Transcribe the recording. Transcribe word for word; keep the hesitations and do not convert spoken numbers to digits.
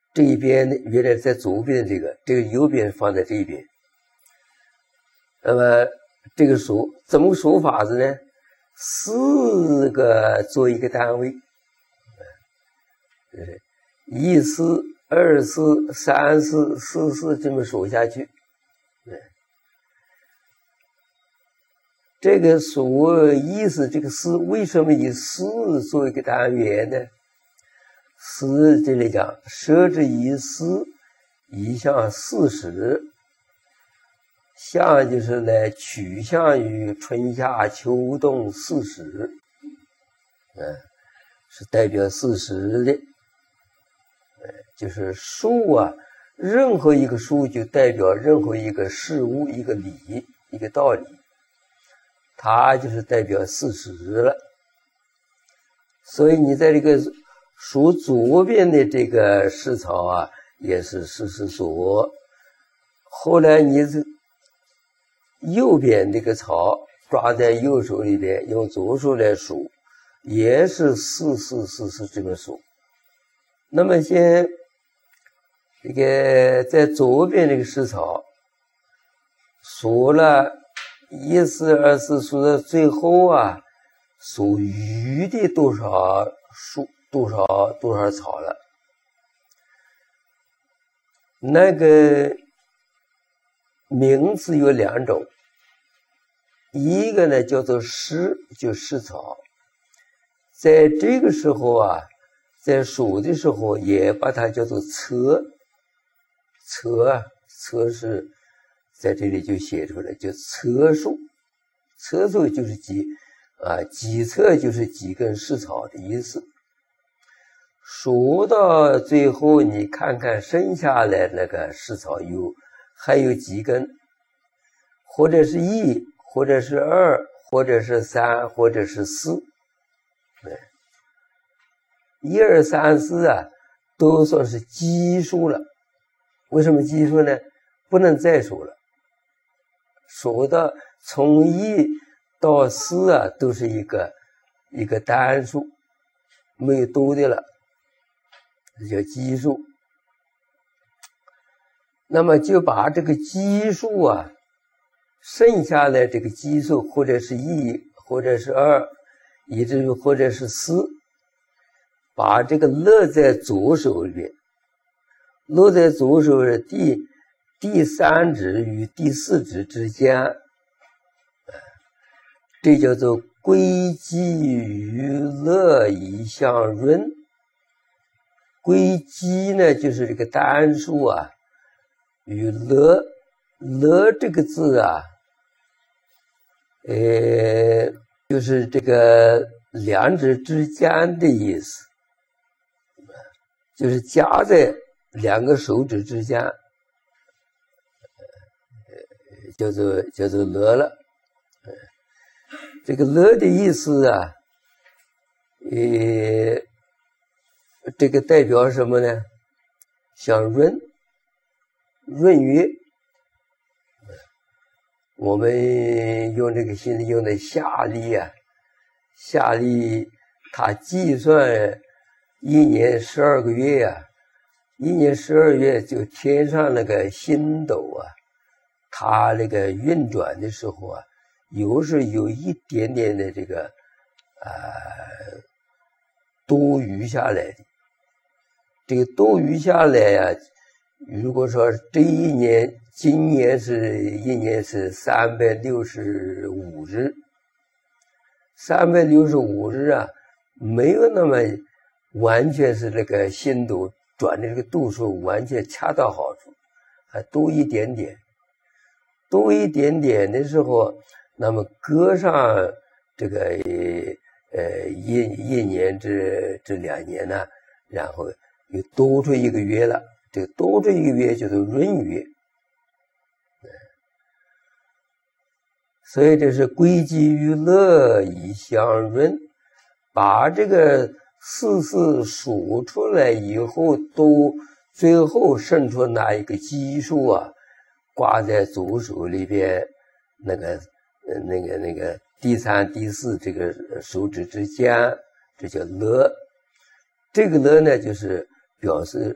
这一边原来在左边这个，这个右边放在这一边。那么这个数怎么数法子呢？四个做一个单位，就是一四、二四、三四、四四这么数下去。这个数意思，这个四为什么以四作为一个单元呢？四这里讲，设置以四，一向四时，向就是来取向于春夏秋冬四时，嗯，是代表四时的，就是数啊，任何一个数就代表任何一个事物、一个理、一个道理。它就是代表四时了，所以你在这个数左边的这个世草啊，也是四时所。后来你是右边这个草抓在右手里边，用左手来数，也是四四四四这么数。那么先这个在左边这个世草数了。一四二四数到最后啊，数余的多少数多少多少草了。那个名字有两种，一个呢叫做湿，就湿草。在这个时候啊，在数的时候也把它叫做册，册啊，册是。在这里就写出来，叫册数，册数就是几啊，几册就是几根湿草的意思。数到最后，你看看剩下来那个湿草有还有几根，或者是一，或者是二，或者是三，或者是四。一二三四啊，都算是奇数了。为什么奇数呢？不能再数了。数到从一到四啊，都是一个一个单数，没有多的了，这叫奇数。那么就把这个奇数啊，剩下来这个奇数，或者是一，或者是二，以至于或者是四，把这个落在左手里边，落在左手的第。第三指与第四指之间，这叫做归基于乐以相润。归基呢，就是这个单数啊，与乐，乐这个字啊，呃，就是这个两指之间的意思，就是夹在两个手指之间。叫做叫做乐了，这个乐的意思啊，呃，这个代表什么呢？像润，润约。我们用这个现在用的夏历啊，夏历它计算一年十二个月啊，一年十二月就天上那个星斗啊。它那个运转的时候啊，有时有一点点的这个呃多余下来的，这个多余下来啊，如果说这一年今年是一年是三百六十五日，三百六十五日啊，没有那么完全是这个星斗转的这个度数完全恰到好处，还多一点点。多一点点的时候，那么搁上这个呃一一年至这两年呢，然后又多出一个月了，这个多出一个月就是闰月。所以这是归基于乐以相闰，把这个四四数出来以后，都最后剩出那一个奇数啊，挂在左手里边，那个呃那个那个第三第四这个手指之间，这叫乐。这个乐呢，就是表示